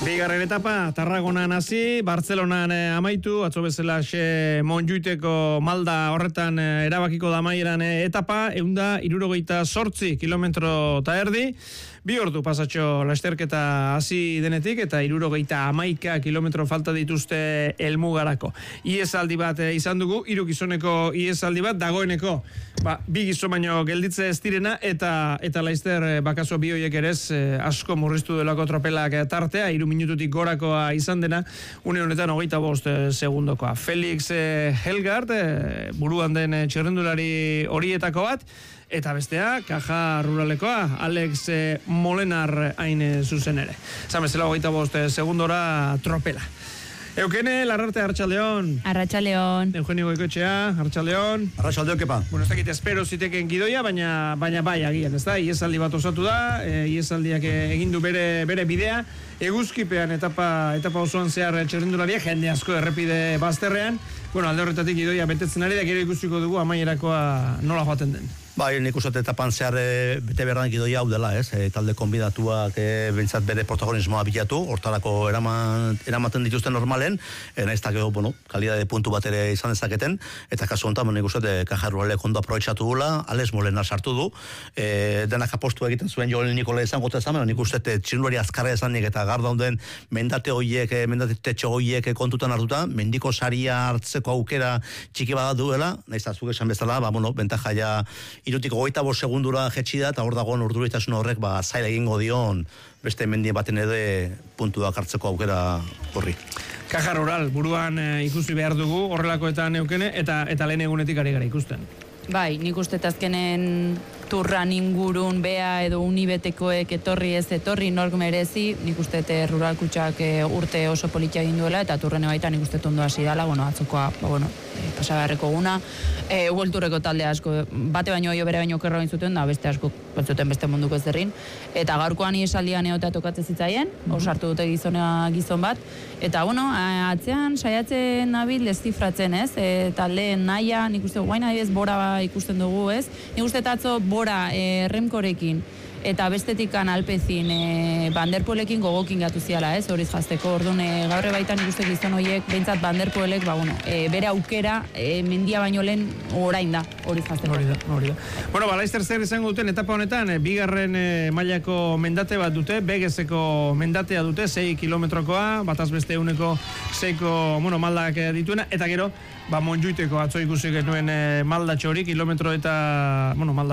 Bigarren etapa, Tarragonan hasi, Bartzelonan amaitu, atzo bezala Montjuiteko Malda horretan erabakiko da amaieran etapa, 168 kilometro eta erdi, 2 ordu pasatxo lasterketa hasi denetik, eta 71 kilometro falta dituzte helmugarako. Iesaldi bat izan dugu, 3 gizoneko iesaldi bat, dagoeneko, 2 gizon baino gelditze ez direna, eta laster bakaso bi hoiek ere asko murriztu delako tropelak tartea, 3 minututik gorakoa izan dena, une honetan 25 segundokoa. Felix Helgard, buruan den txerrendulari horietako bat, eta bestea, Caja Ruralekoa, Alex Molenar hain zuzen ere. Zamezela 25 segundora tropela. Eukene, Larrarte, Arratsaldeon. Arratsaldeon. Eugenio Goikoetxea, Arratsaldeon. Arratsaldeon, kepa. Bueno, ez dakit espero ziteken gidoia, baina bai agian, ez da? Iesaldi bat osatu da, iesaldiak egin du bere bidea, eguzkipean etapa osoan zehar txerrendularia, jende asko errepide bazterrean. Bueno, alde horretatik gidoia betetzen ari da, gero ikusiko dugu amaierakoa nola joaten den. Bai, nik uste etapan zehar bete berdan gidoia hau dela, ez? Talde konbidatuak bentsat bere protagonismoa bilatu, hortarako eramaten dituzten normalen, naiz eta gero, bueno, kalidade puntu bat ere izan dezaketen, eta kasu honetan, nik uste Caja Ruralek ondo aprobetxatu dula, Alex Molenar sartu du, denak apostu egiten zuen Joel Nikola izango tezan, nik uste txirulari azkarra esanik eta gar daunden mendate tetxo hoiek kontutan hartuta, mendiko saria hartzeko aukera txiki bada duela, naiz eta zuk esan bezala, bueno, bentaja ja 25 segundura jetxi da, eta hor dagoen urduritasun horrek zaila egingo dion beste mendien baten ere puntuak hartzeko aukera horri. Caja Rural, buruan ikusi behar dugu, horrelakoetan Eukene, eta lehen egunetik ari gara ikusten. Bai, nik uste azkenen turran ingurun bea edo unibetekoek etorri ez etorri nork merezi, nik uste Rural Kutxak urte oso politia egin duela, eta turrene baita nik uste ondo hasi dala, atzokoa, pasagarreko guna, uelturreko talde asko, bate baino bere baino kerra egin zuten, da beste asko zuten beste munduko ez derrin, eta gaurkoan iesaldian egotea tokatzen zitzaien, osartu dute gizon bat, eta atzean saiatzen nabil deszifratzen, ez, talde naia, nik uste guain adibidez Bora ikusten dugu, ez, nik uste atzo Bora Remkorekin, eta bestetikan Alpezin Banderpoelekin gogokin gatu ziala, ez, horiz jazteko, orduan gaurre baitan ikuste gizon horiek, behintzat Banderpoelek, bere aukera mendia baino lehen orain da, horiz jazteko. Hori da. Bueno, laster zer izango duten etapa honetan, bigarren mailako mendate bat dute, Begezeko mendatea dute, 6 kilometrokoa, bataz beste eguneko 6ko, maldak dituena, eta gero, Montjuiteko atzo ikusi genuen maldatxo hori, kilometro eta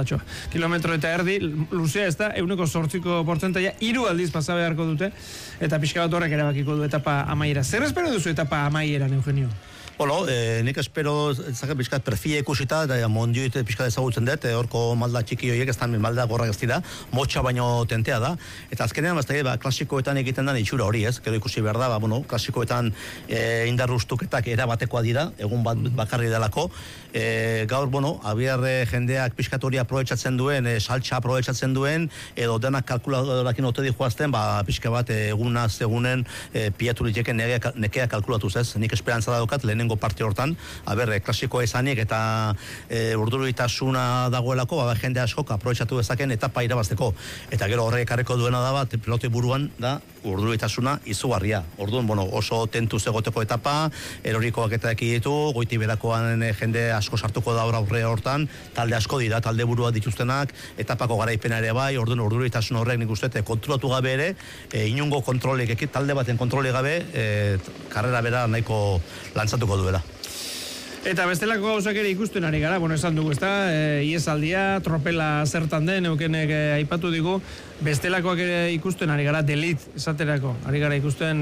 erdi, luzea ez da, 8%, 3 aldiz pasa beharko dute, eta pixka bat horrek erabakiko du etapa amaiera. Zer espero duzu etapa amaieran, Eugenio? Bueno, nik espero zaket pixkat perfila ikusita, eta Montjuit pixkat ezagutzen dut, horko malda txiki horiek, ez da malda gorrak ez dira, motxa baino tentea da, eta azkenean klasikoetan egiten den itxura hori, ez? Gero ikusi behar da, klasikoetan indarrustuketak erabatekoa dira, egun bat bakarri delako, gaur, abiar jendeak pixkat hori aprobetxatzen duen, saltxa aprobetxatzen duen, edo denak kalkuladorakin ote dihoazten, pixka bat egunen pilatu liteken nekea kalkulatuz, ez? Nik esperantza daukat, lehenengo parte hortan, klasikoa esanik eta urduritasuna dagoelako, jende askok aprobetxatu dezaken etapa irabazteko. Eta gero horrek ekarriko duena da bat, pilote buruan da urduritasuna izugarria. Orduan, oso tentuz egoteko etapa, erorikoak eta ekiditu, goiti berakoan jende asko sartuko da aurre hortan, talde asko dira, talde burua dituztenak, etapako garaipena ere bai, orduan urduritasun horrek nik uste, kontrolatu gabe ere, inungo kontrolek, talde baten kontrole gabe, karrera bera nahiko lantzatuko duela. Eta bestelako gauzak ere ikusten ari gara, esan dugu, ezta, iesaldia, tropela zertan den, Eukenek aipatu digu, bestelakoak ere ikusten ari gara, delit esaterako, ari gara ikusten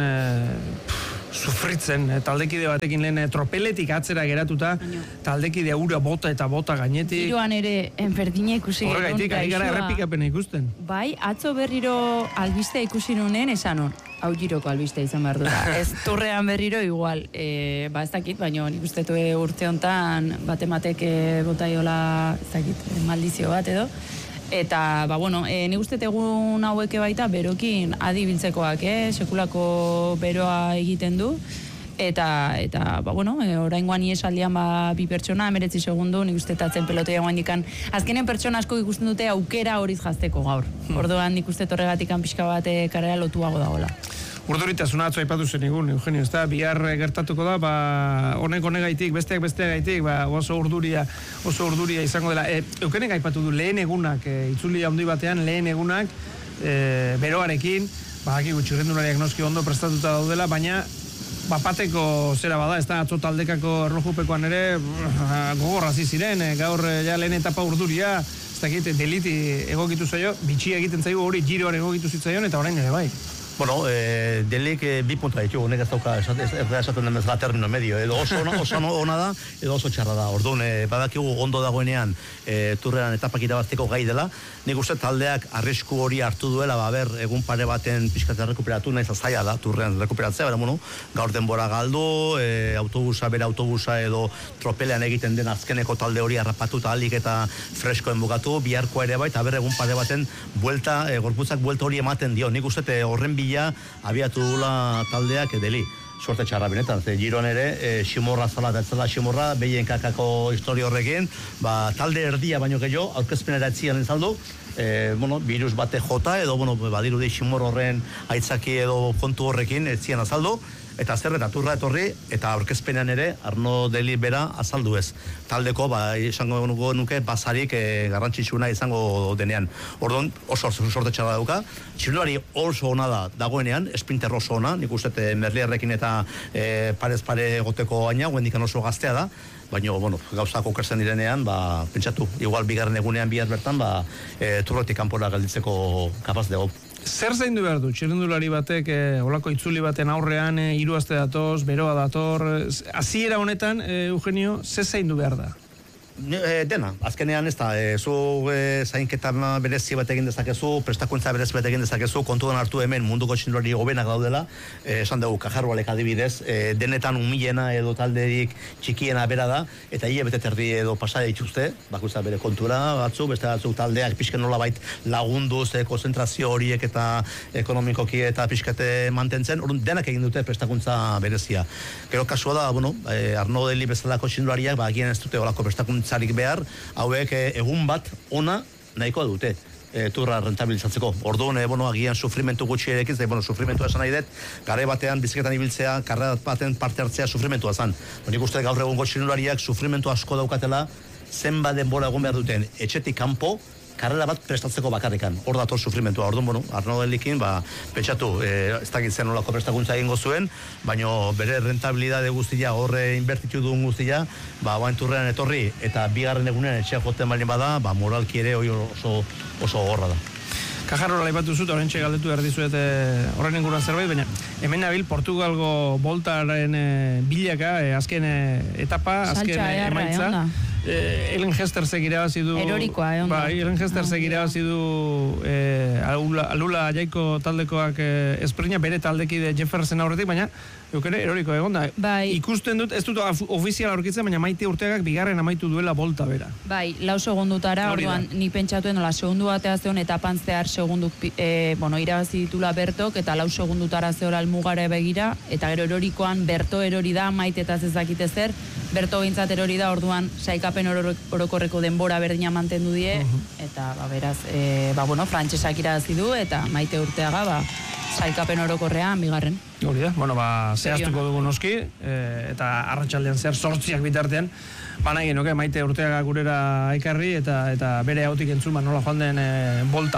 sufritzen, taldekide batekin lehen tropeletik atzera geratuta, taldekide ura bota eta bota gainetik. Giroan ere enberdina ikusi genuen. Horregaitik, ari gara errepikapena ikusten. Bai, atzo berriro albistea ikusi nunen esan hor. Hau giroko albistea izan behar dut. Ez turrean berriro igual, ez dakit, baina nik uste urte honetan batematek botaiola, ez dakit, maldizio bat edo. Eta, nik uste egun haueke baita berokin adibiltzekoak, sekulako beroa egiten du. Eta oraingoan iesaldian 2 pertsona, 19 segundu, nik uste tatzen pelotea guan dikan. Azkenen pertsona asko ikusten dute aukera horiz jazteko gaur. Orduan nik uste horregatik pixka bat karrera lotuago dagoela. urduritasuna atzo aipatu zen egun, Eugenio, ezta, bihar gertatuko da, honek honegaitik, besteak besteagaitik, oso urduria izango dela. Eukenek aipatu du lehen egunak, itzuli handi batean, lehen egunak, beroarekin, hakigu txirrendulariak noski ondo prestatuta daudela, baina bapateko zera bada, ez da, atzo taldekako erlojupekoan ere gogorrazi ziren, gaur ja lehen etapa urduria, ez dakit, deliti egokitu zaio, bitxia egiten zaigu hori giroan egokitu zitzaion, eta orain ere bai. Bueno, delik bi puntua ditu, honek ez dauka, esaten den bezala termino medio, edo oso ona da, edo oso txarra da. Orduan, badakigu ondo dagoenean turrean etapak irabazteko gai dela, nik uste taldeak arrisku hori hartu duela, egun pare baten pixkatzen rekuperatu, nahiz zaila da, turrean rekuperatzea, gaur denbora galdu, bere autobusa edo tropelean egiten den azkeneko talde hori harrapatuta alik eta freskoen bukatu, biharkoa ere bai, eta egun pare baten gorputzak buelta hori ematen dio, nik uste horren bila abiatu dula taldeak deli. Suerte txarra benetan, giroan ere, ximorra zala, datzela ximorra, behien kakako historia horrekin, talde erdia baino gehiago, aurkezpenera etzian entzaldu, virus bate jota, edo, badirudi ximor horren aitzaki edo kontu horrekin etzian azaldu, eta zer eta turra etorri, eta aurkezpenean ere, Arno Deli bera azaldu ez. Taldeko, izango nuke, basarik garrantzitsuna izango denean. Orduan, oso sorte txarra dauka. Txirulari oso ona da dagoenean, esprinter oso ona, nik uste Merlierrekin eta parez pare goteko gaina, guendikan oso gaztea da, baina, gauzak okertzen direnean, pentsatu, igual bigarren egunean bihar bertan, turretik kanpora galditzeko kapaz dugu. Zer zaindu behar du, txirrendulari batek, olako itzuli baten aurrean, 3 aste datoz, beroa dator, hasiera honetan, Eugenio, zer zaindu behar da? Dena, azkenean ez da, zu zainketa berezi bat egin dezakezu, prestakuntza berezi bat egin dezakezu, kontuan hartu hemen munduko txirrendulari hobenak daudela, esan dugu, Kajarrualek adibidez, denetan umilena edo talderik txikiena bera da, eta bete terdi edo pasada dituzte, bakuntza bere kontura batzu, beste batzuk taldeak pixken nolabait lagunduz, konzentrazio horiek eta ekonomikoki eta pixkate mantentzen, denak egin dute prestakuntza berezia. Gero kasua da, Arno Deli bezalako txirrendulariak, agien ez dute olako prestakuntzarik behar, hauek egun bat ona nahikoa dute turra rentabilizatzeko. Orduan, agian sufrimentu gutxi erekin, sufrimentua esan nahi dut, gare batean biziketan ibiltzea, karrera baten parte hartzea sufrimentua zan. Nik uste gaur egun txirrendulariak sufrimentu asko daukatela, zenbat denbora egon behar duten etxetik kanpo, karrera bat prestatzeko bakarrikan. Hor dator sufrimentua. Orduan, Arno Delikin, pentsatu, ez dakit zen olako prestakuntza egingo zuen, baina bere rentabilidade guztia, horre inbertitu duen guztia, oain turrean etorri, eta bigarren egunean etxea joten baldin bada, moralki ere oso gorra da. Kajarrola aipatu zut, oraintxe galdetu behar dizuet horren inguruan zerbait, baina hemen nabil Portugalgo boltaren bilaka, azken etapa, azken emaitza. Ellen Hestersek irabazi du... Erorikoa, Ellen Hestersek irabazi du Alula Jaiko taldekoak esprina, bere taldekide Jeffersen aurretik, baina eukere erorikoa egon da. Ikusten dut, ez dut ofiziala aurkitzen, baina Maite Urtegak bigarren amaitu duela bolta bera. 4 segundutara, orduan nik pentsatuen, segundu batea zeon etapan zehar segundu, irabazi ditula Bertok, eta 4 segundutara zeora almugara begira, eta gero erorikoan Berto erori da, Maite eta ezakite zer, Berto gintzat erori da, orduan saikapen orokorreko denbora berdina mantendu die, eta beraz, frantsesak irabazi du, eta Maite Urteaga, saikapen orokorrean bigarren. Hori da, zehaztuko dugu noski, eta arratsaldean zehar 8 bitartean, nahi genuke Maite Urteaga gurera ekarri, eta bere hautik entzun, nola joan den bolta.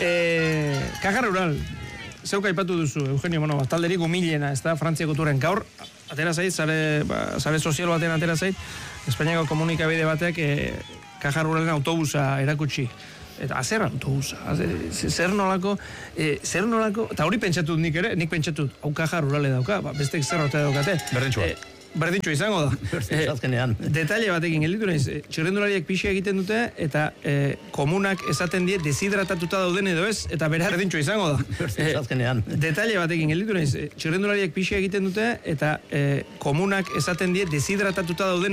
Kajar Rural, zeuka aipatu duzu, Eugenio, talderik humilena, ez da, Frantziako turen gaur, atera zait, sare sozial batean atera zait, Espainiako komunikabide batek Kajar Ruralen autobusa erakutsi. Eta zer autobusa, zer nolako, eta hori pentsatut nik ere, nik pentsatut, hau Kajar Rurale dauka, bestek zer horte daukate. Berdintxua izango da. Detaile batekin gelditu nahiz, txirrendulariak pixia egiten dute, eta komunak esaten die deshidratatuta dauden edo ez, eta bera berdintxua izango da. Detaile batekin gelditu nahiz, txirrendulariak pixia egiten dute, eta komunak esaten die deshidratatuta dauden